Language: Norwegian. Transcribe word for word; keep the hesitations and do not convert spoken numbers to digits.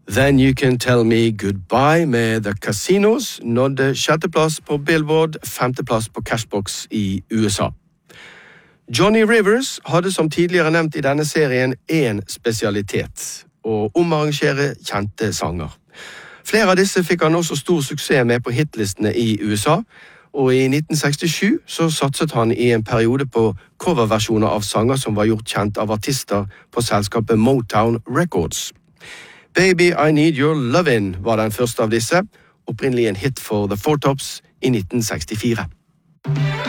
Then You Can Tell Me Goodbye med The Casinos nådde sjetteplass på Billboard, femteplass på Cashbox i U S A. Johnny Rivers hadde som tidligere nevnt i denne serien en spesialitet, å omarrangere kjente sanger. Flere av disse fikk han også stor suksess med på hitlistene i U S A, og i nitten sekstisju så satset han i en periode på coverversjoner av sanger som var gjort kjent av artister på selskapet Motown Records. Baby, I Need Your Lovin' var den første av disse, opprinnelig en hit for The Four Tops i nitten sekstifire.